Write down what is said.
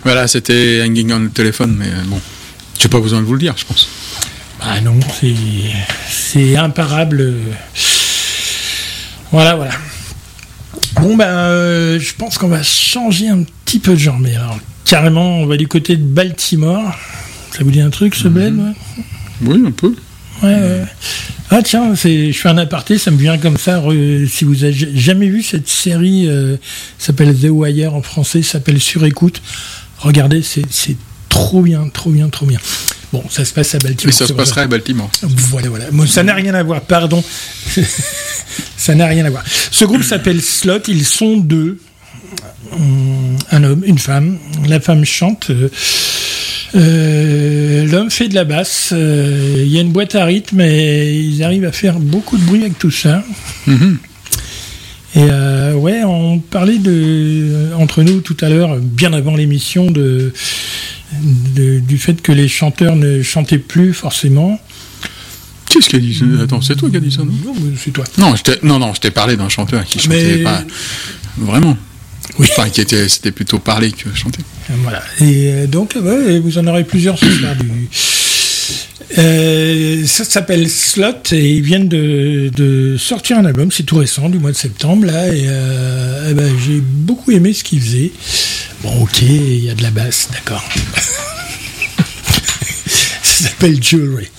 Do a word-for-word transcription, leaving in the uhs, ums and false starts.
Voilà, c'était Hanging on le téléphone, mais euh, bon, j'ai pas besoin de vous le dire, je pense. Ah non, c'est, c'est imparable. Voilà, voilà. Bon, ben, euh, je pense qu'on va changer un petit peu de genre, mais alors, carrément, on va du côté de Baltimore. Ça vous dit un truc, ce bled, ouais ? Oui, un peu. Ouais, ouais. Ah tiens, c'est, je fais un aparté, ça me vient comme ça. Re, si vous avez jamais vu cette série, euh, s'appelle The Wire en français, s'appelle Sur écoute. Regardez, c'est, c'est trop bien, trop bien, trop bien. Bon, ça se passe à Baltimore. Et ça se passerait à Baltimore. Voilà, voilà. Bon, ça n'a rien à voir, pardon. Ça n'a rien à voir. Ce groupe s'appelle Slot, ils sont deux. Un homme, une femme. La femme chante. Euh, euh, l'homme fait de la basse. Il euh, y a une boîte à rythme et ils arrivent à faire beaucoup de bruit avec tout ça. Mm-hmm. Et euh, ouais, on parlait de, entre nous tout à l'heure, bien avant l'émission, de, de, du fait que les chanteurs ne chantaient plus forcément. Qu'est-ce qu'il a dit ça ? Attends, c'est toi qui as dit ça, non ? Non, c'est toi. Non, je t'ai, non, non, je t'ai parlé d'un chanteur qui chantait Mais... pas vraiment. Oui. Enfin, qui était, c'était plutôt parler que chanter. Voilà. Et donc, ouais, vous en aurez plusieurs ce soir. Du... Euh, ça s'appelle Slot et ils viennent de, de sortir un album, c'est tout récent, du mois de septembre là, et euh, eh ben, j'ai beaucoup aimé ce qu'ils faisaient. Bon, ok, il y a de la basse, d'accord. Ça s'appelle Jewelry.